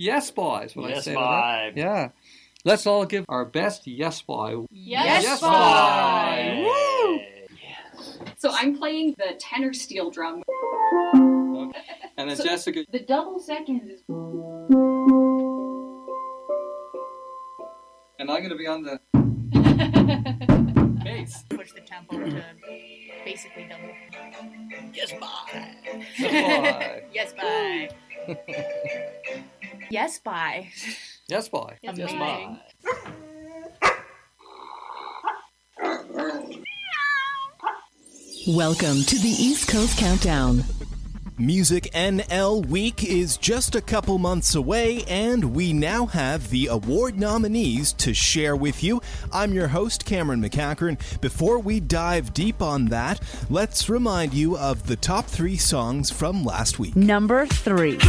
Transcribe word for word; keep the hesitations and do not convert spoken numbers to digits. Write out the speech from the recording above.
Yes Boy is what Yes I say. Boy. Yeah. Let's all give our best Yes Boy. Yes, Yes Boy. Boy. Woo! Yes. So I'm playing the tenor steel drum. Okay. And then So- Jessica. The double seconds is... And I'm going to be on the bass. Push the tempo to basically double. Yes, bye. Yes Boy. Yes, bye. Yes, bye. Yes Boy. Yes, Yes Boy. Boy. Welcome to the East Coast Countdown. Music N L Week is just a couple months away, and we now have the award nominees to share with you. I'm your host, Cameron McCachran. Before we dive deep on that, let's remind you of the top three songs from last week. Number three.